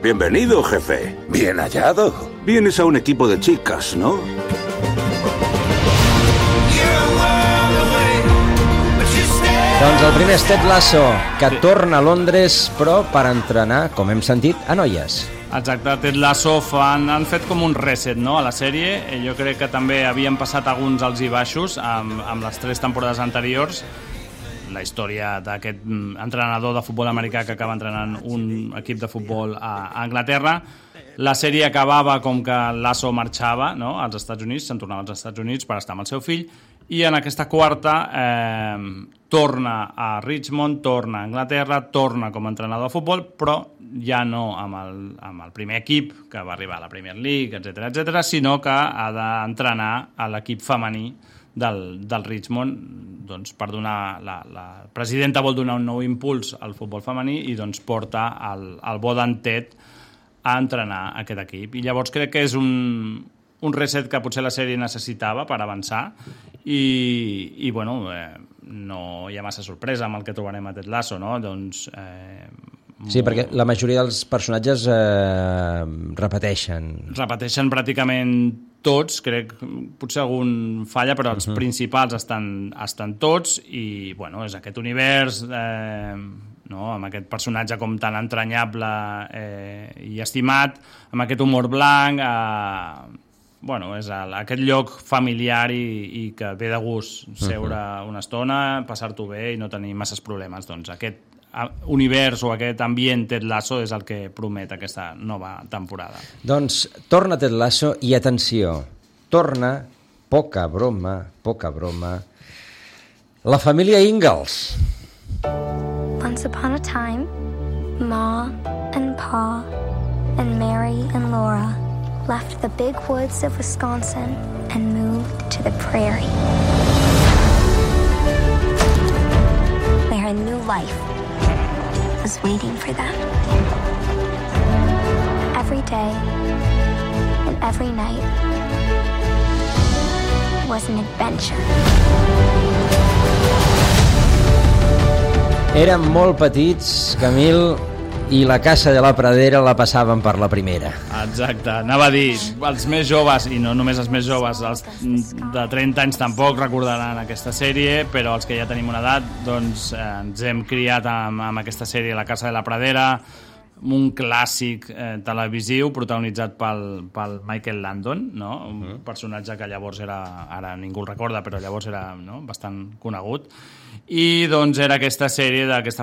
Bienvenido, jefe. Bien hallado. Vienes a un equipo de chicas, ¿no? Doncs el primer és Ted Lasso, que torna a Londres, però per entrenar, com hem sentit, a noies. Exacte, Ted Lasso han fet com un reset, no?, a la sèrie. Jo crec que també havien passat alguns alts i baixos amb les 3 temporades anteriors. La història d'aquest entrenador de futbol americà que acaba entrenant un equip de futbol a Anglaterra. La sèrie acabava com que Lasso marxava, no?, als Estats Units, se'n tornava als Estats Units per estar amb el seu fill, i en aquesta quarta torna a Richmond, torna a Anglaterra, torna com a entrenador de futbol, però ja no amb el primer equip, que va arribar a la Premier League, etc, sinó que ha d'entrenar a l'equip femení del Richmond, doncs, per donar la presidenta vol donar un nou impuls al futbol femení i doncs porta el bo d'en Ted a entrenar aquest equip. I llavors crec que és un reset que potser la sèrie necessitava per avançar i bueno, no hi ha massa sorpresa amb el que trobarem a Ted Lasso, no? Doncs... Sí, perquè la majoria dels personatges repeteixen. Repeteixen pràcticament tots, crec, potser algun falla, però els principals estan tots i, bueno, és aquest univers, no?, amb aquest personatge com tan entranyable i estimat, amb aquest humor blanc, bueno, és aquest lloc familiar i que ve de gust seure una estona, passar-t'ho bé i no tenir masses problemes. Doncs aquest univers o aquest ambient Ted Lasso és el que promet aquesta nova temporada. Doncs torna Ted Lasso i atenció, torna, poca broma, la família Ingalls. Once upon a time, Ma and Pa and Mary and Laura left the big woods of Wisconsin and moved to the prairie, where a new life was waiting for them. Every day and every night was an adventure. Érem molt petits, Camil, i la Casa de la Pradera la passaven per la primera. Exacte, anava a dir, els més joves, i no només els més joves, els de 30 anys tampoc recordaran aquesta sèrie, però els que ja tenim una edat, doncs ens hem criat amb aquesta sèrie La Casa de la Pradera, un clàssic televisiu protagonitzat pel Michael Landon, no? Un personatge que llavors era, ara ningú el recorda, però llavors era, no?, bastant conegut. I doncs era aquesta sèrie d'aquesta